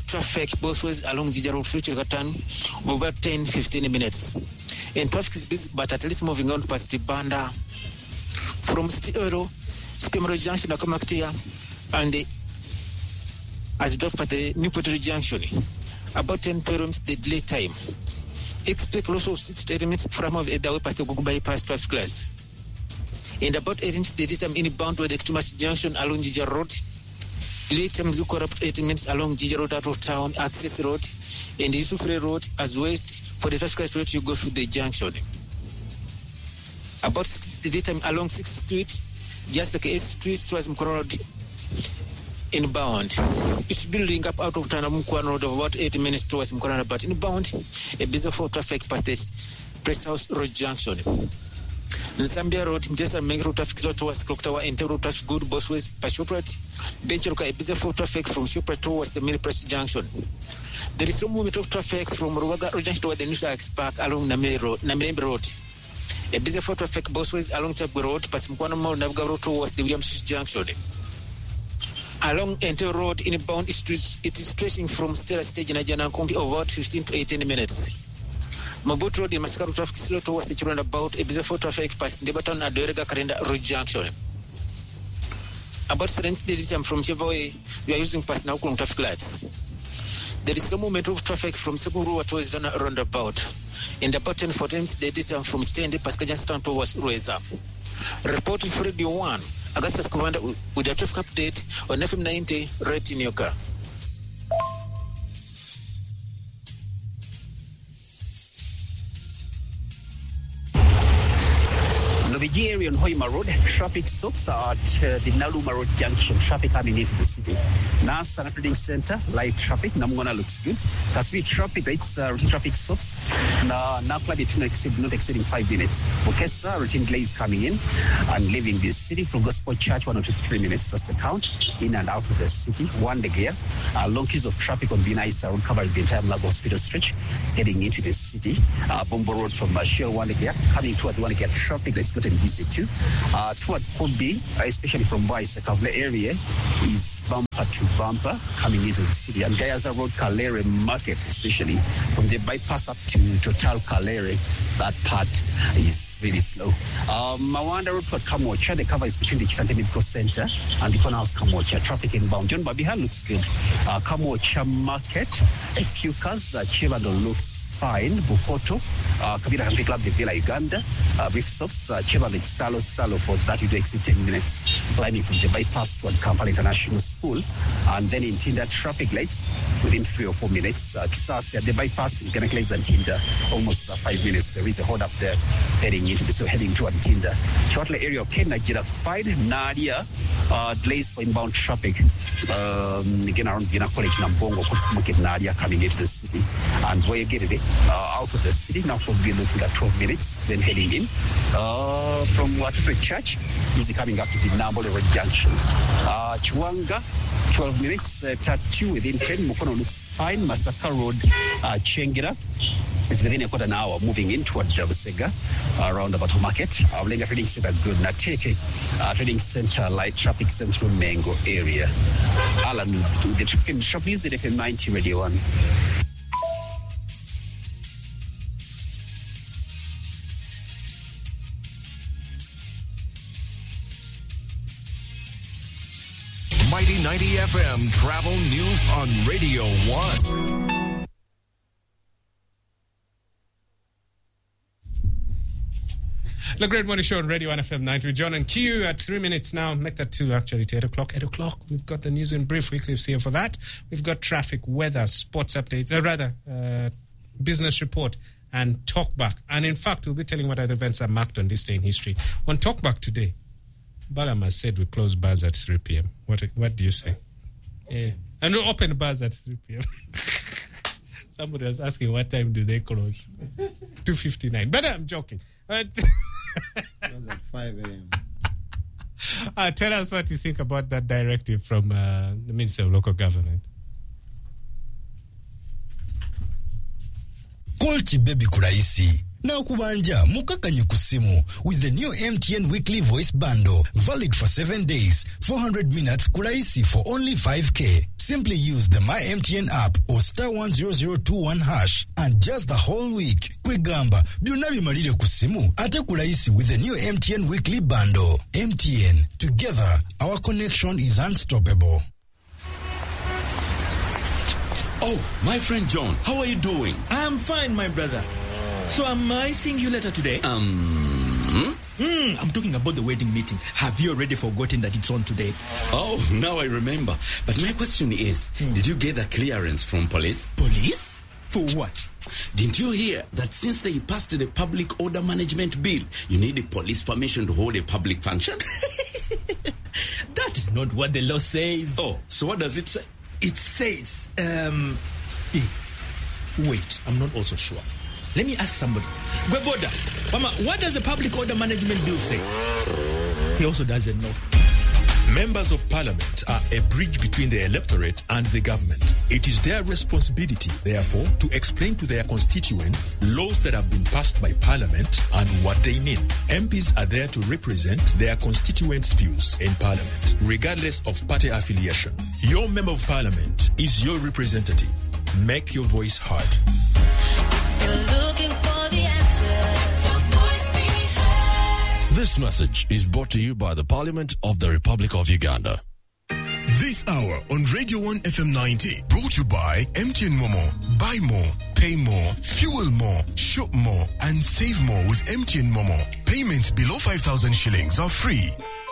traffic both ways along Jinja Road to Chirikatan for about 10-15 minutes. And traffic is busy, but at least moving on past the Banda from City Euro, Skimero Junction, Akamaktia, and as you drove at the Newport Junction, about 10 minutes the delay time. Expect loss of 6 to 8 minutes from of the way past the Google bypass traffic lights. And about 8 minutes the time inbound to the Tumas Junction along Jinja Road. Delay time is up 18 minutes along Jinja Road out of town, access road, and the Yusufre Road as wait for the traffic lights to go through the junction. About 6 the time along 6th Street, just like 8th Street towards Mkono Road inbound. It's building up out of town Mkono Road of about 80 minutes towards Mkono Road, but inbound a busy for traffic past the Press House Road junction. Zambia Road, Mjesa Meng Road traffic towards Clock Tower and Road traffic good both ways by Shoprite. Bencharuka a busy for traffic from Shoprite towards the Mini Press Junction. There is no movement of traffic from Ruwaga Road junction toward the New Saks Park along Namembe Road. A busy for traffic both ways along Chapwe Road, past Mkwana Mall, Naviga Road towards the Williams Junction. Along Enter Road inbound, it is stretching from Stella Stage in Ajana Kombi over about 15 to 18 minutes. Mabutu Road in Masakaru traffic slow towards the children about a busy for traffic past Debaton and Dorega Karenda Road Junction. About 70 from Chevoy, we are using past Naukulum traffic lights. There is no movement of traffic from Sekuru towards Zona roundabout. And about 10:14 the data from Chitende past Kajanstan towards Rueza. Reporting for Radio 1, Augustus Commander with a traffic update on FM 90 right in your car. Lobiji area on Hoima Road, traffic stops at the Naluma Road junction, traffic coming into the city. Nasa Trading Center, light traffic, Namgona looks good. Kaswi traffic rates, routine traffic stops. Nakla not exceeding 5 minutes. Okesa, routine delays coming in and leaving the city from Gospel Church, 1 to 3 minutes. That's the count. In and out of the city, one the gear. Long queues of traffic on Binaisa Road covering the entire Mlago Hospital stretch, heading into the city. Bombo Road from Shell, one the gear, coming toward the one gear traffic. Let's go to busy too. Toward Kobe, especially from Kavle area, is bumper to bumper coming into the city. And Gayaza Road, Kalere Market, especially from the bypass up to Total Kalere, that part is really slow. Mawanda Road for Kamocha, the cover is between the Chitante Medical Center and the Corner House Kamocha. Traffic inbound. John Babiha looks good. Kamocha Market, a few cars. Chivado looks fine. Bukoto, Kabira Country Club, the Villa Uganda. Brief stops, Chevrolet Salo for 30 to exit 10 minutes, climbing from the bypass toward Kampala International School, and then in Tinda traffic lights within 3 or 4 minutes. Kisasi at the bypass in Kanakles and Tinda, almost 5 minutes. There is a hold up there heading into this, so heading toward Tinda. Shortly area of Kenya, fine. Nadia, delays for inbound traffic. Again around Vina College, Nambongo, Market Nadia coming into the city, and where you get it out of the city now, we'll be looking at 12 minutes, then heading in. From Watape Church is coming up to the Nambole Road Junction. Chuanga, 12 minutes, Tatu within 10. Mukono looks fine. Masaka Road, Chengira is within a quarter an hour, moving in toward Jabasega, around about Market. Lenga Trading Center, good. Natete Trading Center, light traffic, Central Mango area. Alan, the traffic shop is the FM 90 Radio 1. Mighty 90 FM Travel News on Radio 1. The Great Morning Show on Radio 1 FM 90 with John and Q at 3 minutes now. Make that 2 actually to 8 o'clock. 8 o'clock, we've got the news in brief. Wycliffe's here for that. We've got traffic, weather, sports updates, business report and talkback. And in fact, we'll be telling what other events are marked on this day in history. On talkback today, Balama said we close bars at 3 p.m. What do you say? Yeah. And we open bars at 3 p.m. Somebody was asking what time do they close? 2:59. But I'm joking. But close at 5 a.m. Tell us what you think about that directive from the Minister of Local Government. Kolchi baby kuraisi. na okubanja mukakanye ku simu with the new MTN weekly voice bundle, valid for 7 days, 400 minutes kulaisi for only 5k. Simply use the My MTN app or star 10021 hash and just the whole week. Kwegamba, byonna bimalire ku simu ate kulaisi with the new MTN weekly bundle. MTN, together our connection is unstoppable. Oh, my friend John, how are you doing? I'm fine, my brother. So am I seeing you later today? I'm talking about the wedding meeting. Have you already forgotten that it's on today? Oh, now I remember. But my question is, did you get the clearance from police? Police? For what? Didn't you hear that since they passed the public order management bill, you need a police permission to hold a public function? That is not what the law says. Oh, so what does it say? It says, wait, I'm not also sure. Let me ask somebody. Gweboda, Mama, what does the public order management bill say? He also doesn't know. Members of Parliament are a bridge between the electorate and the government. It is their responsibility, therefore, to explain to their constituents laws that have been passed by Parliament and what they mean. MPs are there to represent their constituents' views in Parliament, regardless of party affiliation. Your Member of Parliament is your representative. Make your voice heard. Looking for the answer, your voice be heard. This message is brought to you by the Parliament of the Republic of Uganda. This hour on Radio 1 FM 90, brought to you by MTN Momo. Buy more, pay more, fuel more, shop more, and save more with MTN Momo. Payments below 5,000 shillings are free.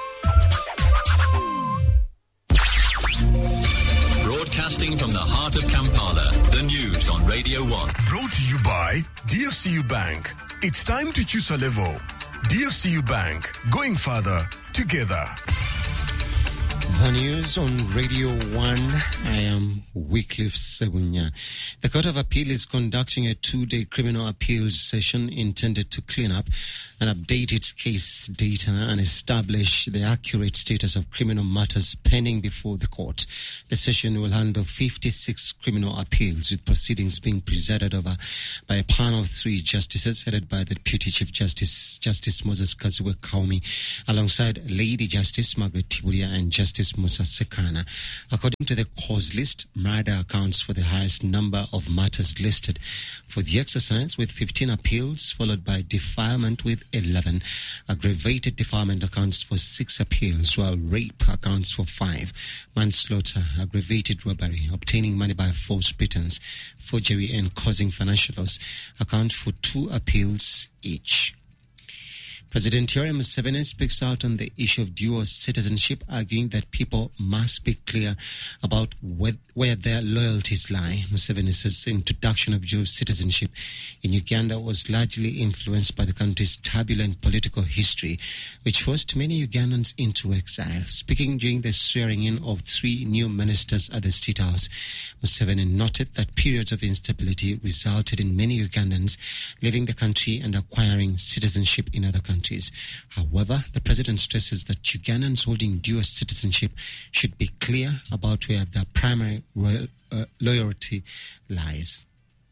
Broadcasting from the heart of Kampala, the news on Radio 1. Brought to you by DFCU Bank. It's time to choose a level. DFCU Bank, going further together. The news on Radio 1. I am Wycliffe Segunya. The Court of Appeal is conducting a 2-day criminal appeals session intended to clean up and update its case data and establish the accurate status of criminal matters pending before the court. The session will handle 56 criminal appeals, with proceedings being presided over by a panel of 3 justices headed by the Deputy Chief Justice, Justice Moses Kaziwe Kaumi, alongside Lady Justice Margaret Tiburia and Justice Musa Sekana. According to the cause list, murder accounts for the highest number of matters listed for the exercise, with 15 appeals, followed by defilement with 11. Aggravated defilement accounts for 6 appeals, while rape accounts for 5. Manslaughter, aggravated robbery, obtaining money by false pretense, forgery, and causing financial loss account for 2 appeals each. President Yoweri Museveni speaks out on the issue of dual citizenship, arguing that people must be clear about where their loyalties lie. Museveni says the introduction of dual citizenship in Uganda was largely influenced by the country's turbulent political history, which forced many Ugandans into exile. Speaking during the swearing-in of 3 new ministers at the State House, Museveni noted that periods of instability resulted in many Ugandans leaving the country and acquiring citizenship in other countries. However, the president stresses that Ugandans holding dual citizenship should be clear about where their primary loyalty lies.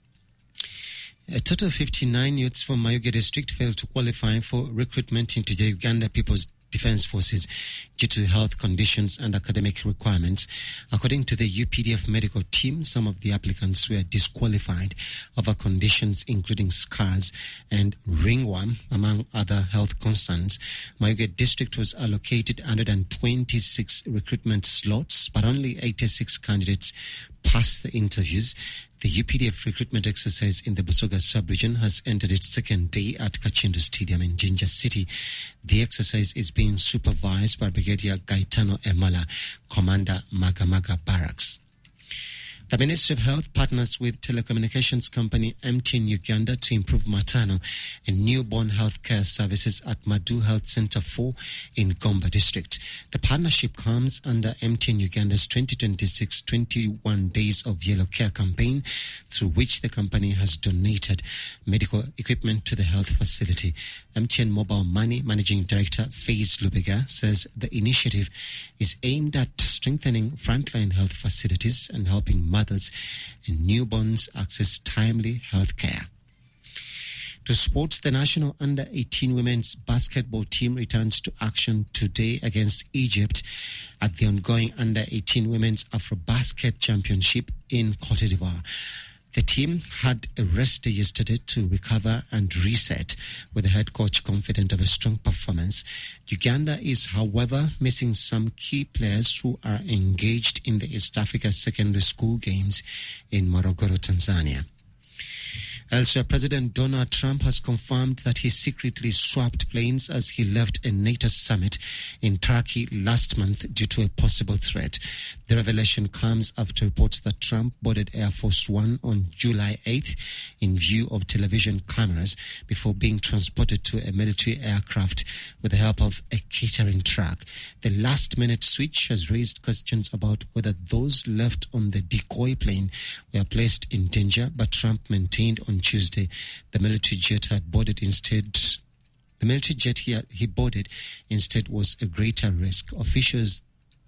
A total of 59 youths from Mayuge district failed to qualify for recruitment into the Uganda People's Defence Forces due to health conditions and academic requirements. According to the UPDF medical team, some of the applicants were disqualified over conditions including scars and ringworm, among other health concerns. Mayuge district was allocated 126 recruitment slots, but only 86 candidates passed the interviews. The UPDF recruitment exercise in the Busoga sub-region has entered its second day at Kachindo Stadium in Jinja City. The exercise is being supervised by Brigadier Gaetano Emala, Commander Magamaga Barracks. The Ministry of Health partners with telecommunications company MTN Uganda to improve maternal and newborn health care services at Madu Health Center 4 in Gomba District. The partnership comes under MTN Uganda's 2026 21 Days of Yellow Care campaign, through which the company has donated medical equipment to the health facility. MTN Mobile Money Managing Director Faze Lubega says the initiative is aimed at strengthening frontline health facilities and helping mothers and newborns access timely health care. To sports, the national under-18 women's basketball team returns to action today against Egypt at the ongoing under-18 women's Afrobasket Championship in Cote d'Ivoire. The team had a rest day yesterday to recover and reset, with the head coach confident of a strong performance. Uganda is, however, missing some key players who are engaged in the East Africa Secondary School Games in Morogoro, Tanzania. Elsewhere, President Donald Trump has confirmed that he secretly swapped planes as he left a NATO summit in Turkey last month due to a possible threat. The revelation comes after reports that Trump boarded Air Force One on July 8th in view of television cameras before being transported to a military aircraft with the help of a catering truck. The last-minute switch has raised questions about whether those left on the decoy plane were placed in danger, but Trump maintained on Tuesday the military jet had boarded instead. The military jet he boarded instead was a greater risk. Officials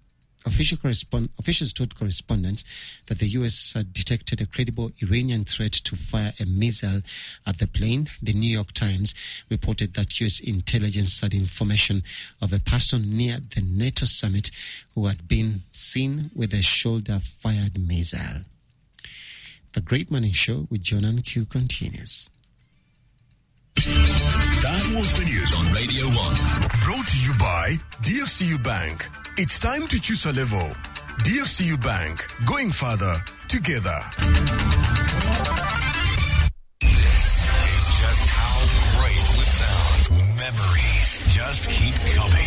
told correspondents that the U.S. had detected a credible Iranian threat to fire a missile at the plane. The New York Times reported that U.S. intelligence had information of a person near the NATO summit who had been seen with a shoulder-fired missile. The Great Morning Show with John and Q continues. That was the news On Radio 1. brought to you by DFCU Bank. It's time to choose a level. DFCU Bank, going further together. This is just how great we sound. Memories just keep coming.